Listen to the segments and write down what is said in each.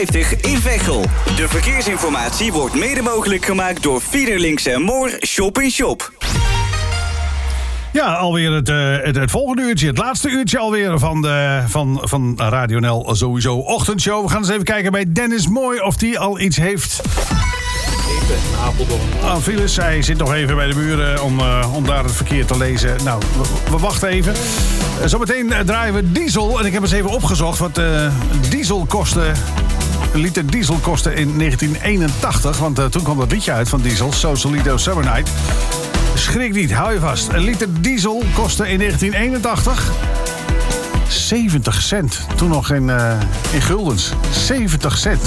in Veghel. De verkeersinformatie wordt mede mogelijk gemaakt door Fiederlinks en Moor Shop in Shop. Ja, alweer het volgende uurtje. Het laatste uurtje alweer van Radio NL sowieso ochtendshow. We gaan eens even kijken bij Dennis Mooi of die al iets heeft. Apeldoorn. Phyllis, hij zit nog even bij de buren om daar het verkeer te lezen. Nou, we wachten even. Zometeen draaien we diesel. En ik heb eens even opgezocht wat diesel kostte. Een liter diesel kostte in 1981. Want toen kwam dat liedje uit van Diesel. Sausalito Summer Night. Schrik niet, hou je vast. Een liter diesel kostte in 1981 70 cent. Toen nog in guldens. 70 cent.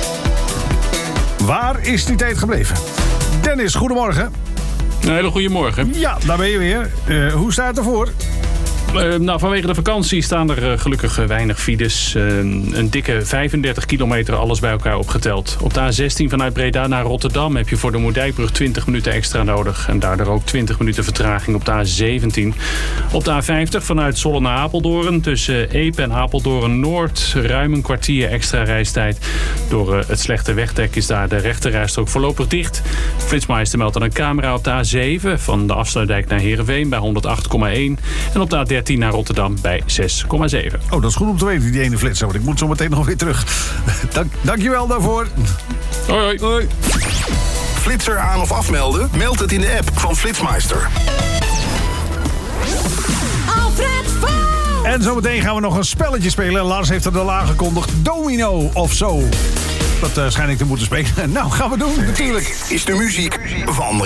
Waar is die tijd gebleven? Dennis, goedemorgen. Een hele goede morgen. Ja, daar ben je weer. Hoe staat het ervoor? Vanwege de vakantie staan er gelukkig weinig files. Een dikke 35 kilometer, alles bij elkaar opgeteld. Op de A16 vanuit Breda naar Rotterdam heb je voor de Moerdijkbrug 20 minuten extra nodig. En daardoor ook 20 minuten vertraging op de A17. Op de A50 vanuit Zwolle naar Apeldoorn. Tussen Epe en Apeldoorn Noord ruim een kwartier extra reistijd. Door het slechte wegdek is daar de rechterrijstrook voorlopig dicht. Flitsmeister meldt aan een camera op de A7 van de Afsluitdijk naar Heerenveen bij 108,1. En op de A13 naar Rotterdam bij 6,7. Oh, dat is goed om te weten, die ene flitser. Want ik moet zo meteen nog weer terug. Dankjewel daarvoor. Hoi, hoi. Hoi. Flitser aan of afmelden? Meld het in de app van Flitsmeister. Alfred Vol! En zometeen gaan we nog een spelletje spelen. Lars heeft er al aangekondigd. Domino of zo. Dat schijn ik te moeten spelen. Nou, gaan we doen natuurlijk. Is de muziek van